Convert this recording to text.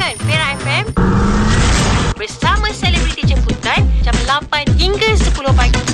Dengarkan Fera FM bersama selebriti jemputan jam 8 hingga 10 pagi.